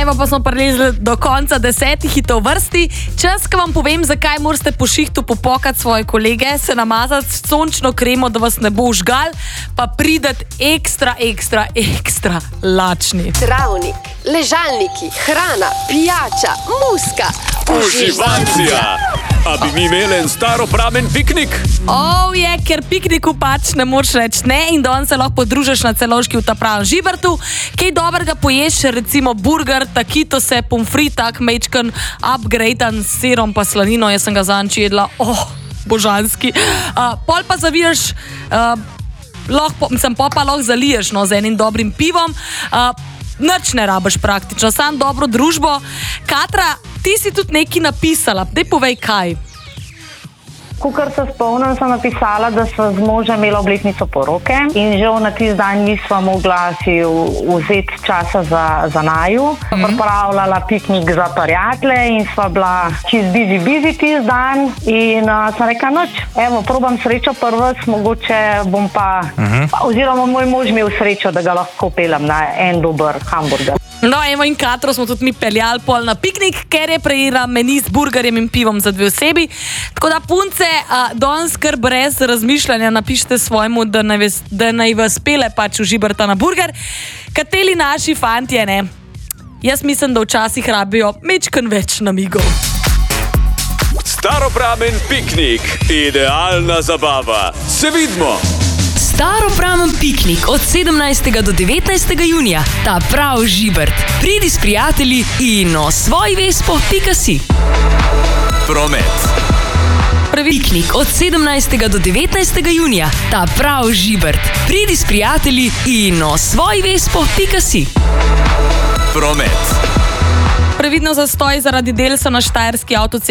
Evo pa smo prilezli do konca 10 hitov vrsti. Čas, ko vam povem, zakaj morate po šihtu popokati svoje kolege, se namazati s sončno kremo, da vas ne bo žgal, pa prideti ekstra lačni. Travnik, ležalniki, hrana, pijača, muska. Uživancija! A bi mi imeli en staropramen piknik? Ker pikniku pač ne moreš reči ne in danes se lahko podružiš na Celovški v ta pravem Žibertu. Kaj dobrega poješ, recimo burger, takitose, pomfrit, tak mečken, upgradean s sirom pa slanino, jaz sem ga zanč jedla, božanski. Pol pa zaviješ, pa lahko zaliješ z enim dobrim pivom, nič ne rabiš praktično, sam dobro družbo. Katra, ti si tudi nekaj napisala, daj povej kaj. Kukor se spomnim, sem napisala, da sva z možem imela obletnico poroke in žal na tisti dan nisva mogla si vzeti časa za naju. Pripravljala piknik za prijatelje in sva bila čist busy tisti dan in sem rekla, noč, evo, probam srečo prvič, mogoče bom pa, oziroma moj mož imel srečo, da ga lahko pelem na en dober hamburger. No, evo in Katro smo tudi mi peljali pol na piknik, ker je prejela meni s burgerjem in pivom za 2 osebi. Tako da punce, danes kar brez razmišljanja napišite svojemu, da naj vas pele pač v Žiberta na burger. Kateri naši fantje, ne? Jaz mislim, da včasih rabijo mečken več namigov. Staropramen piknik, idealna zabava. Se vidimo! Staropramen piknik od 17. do 19. junija, ta prav Žibert. Pridi s prijatelji in o svoji vespo.si. Promet. Piknik od 17. do 19. junija, ta prav Žibert. Pridi s prijatelji in o svoji vespo.si. Promet. Previdno zastoj zaradi del so na Štajerski avtocesti.